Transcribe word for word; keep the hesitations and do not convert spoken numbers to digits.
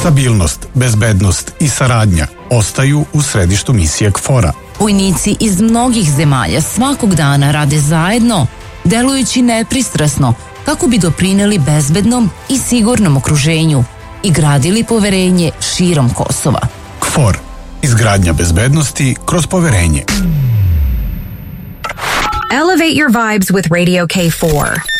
Stabilnost, bezbednost i saradnja ostaju u središtu misije K F O R-a. Vojnici iz mnogih zemalja svakog dana rade zajedno, delujući nepristrasno kako bi doprineli bezbednom i sigurnom okruženju i gradili poverenje širom Kosova. K F O R. Izgradnja bezbednosti kroz poverenje. Elevate your vibes with Radio K four.